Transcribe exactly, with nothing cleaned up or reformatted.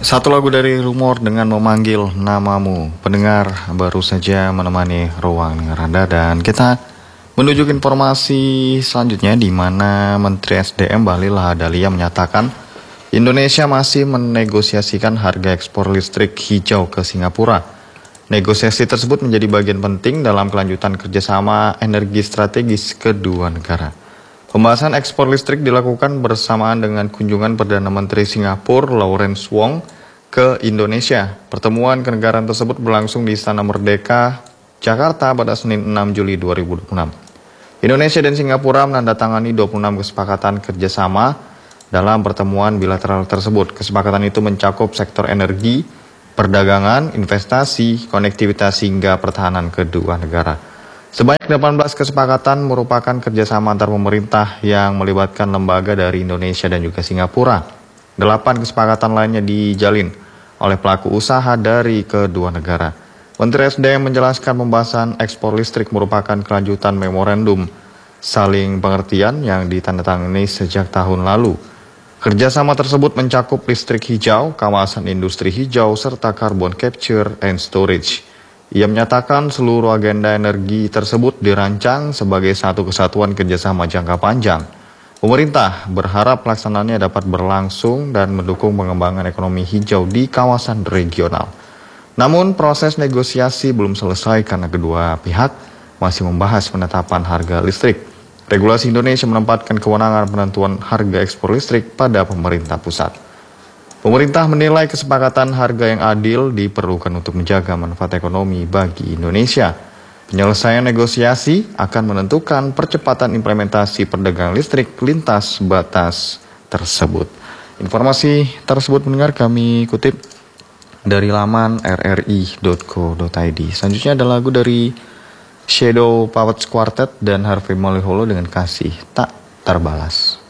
Satu lagu dari Rumor dengan Memanggil Namamu. Pendengar baru saja menemani ruang dengar Anda dan kita menuju ke informasi selanjutnya di mana Menteri S D M Bahlil Lahadalia menyatakan Indonesia masih menegosiasikan harga ekspor listrik hijau ke Singapura. Negosiasi tersebut menjadi bagian penting dalam kelanjutan kerjasama energi strategis kedua negara. Pembahasan ekspor listrik dilakukan bersamaan dengan kunjungan Perdana Menteri Singapura Lawrence Wong ke Indonesia. Pertemuan kenegaraan tersebut berlangsung di Istana Merdeka, Jakarta pada Senin enam Juli dua ribu dua puluh enam. Indonesia dan Singapura menandatangani dua puluh enam kesepakatan kerjasama dalam pertemuan bilateral tersebut. Kesepakatan itu mencakup sektor energi, perdagangan, investasi, konektivitas hingga pertahanan kedua negara. Sebanyak delapan belas kesepakatan merupakan kerjasama antar pemerintah yang melibatkan lembaga dari Indonesia dan juga Singapura. Delapan kesepakatan lainnya dijalin oleh pelaku usaha dari kedua negara. Menteri S D M menjelaskan pembahasan ekspor listrik merupakan kelanjutan memorandum saling pengertian yang ditandatangani sejak tahun lalu. Kerjasama tersebut mencakup listrik hijau, kawasan industri hijau, serta carbon capture and storage. Ia menyatakan seluruh agenda energi tersebut dirancang sebagai satu kesatuan kerjasama jangka panjang. Pemerintah berharap pelaksanaannya dapat berlangsung dan mendukung pengembangan ekonomi hijau di kawasan regional. Namun proses negosiasi belum selesai karena kedua pihak masih membahas penetapan harga listrik. Regulasi Indonesia menempatkan kewenangan penentuan harga ekspor listrik pada pemerintah pusat. Pemerintah menilai kesepakatan harga yang adil diperlukan untuk menjaga manfaat ekonomi bagi Indonesia. Penyelesaian negosiasi akan menentukan percepatan implementasi perdagangan listrik lintas batas tersebut. Informasi tersebut mendengar kami kutip dari laman r r i dot co dot i d. Selanjutnya ada lagu dari Shadow Puppets Quartet dan Harvey Maliholo dengan Kasih Tak Terbalas.